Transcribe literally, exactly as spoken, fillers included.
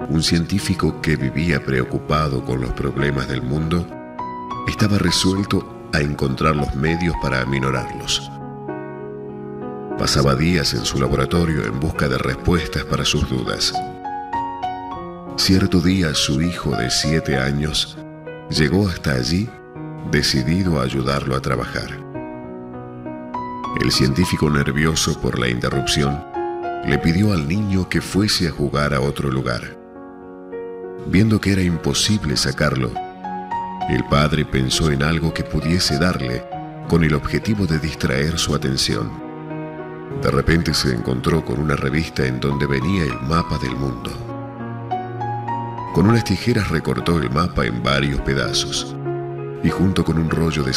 Un científico que vivía preocupado con los problemas del mundo estaba resuelto a encontrar los medios para aminorarlos. Pasaba días en su laboratorio en busca de respuestas para sus dudas. Cierto día su hijo de siete años llegó hasta allí decidido a ayudarlo a trabajar. El científico, nervioso por la interrupción, le pidió al niño que fuese a jugar a otro lugar. Viendo que era imposible sacarlo, el padre pensó en algo que pudiese darle con el objetivo de distraer su atención. De repente se encontró con una revista en donde venía el mapa del mundo. Con unas tijeras recortó el mapa en varios pedazos y junto con un rollo de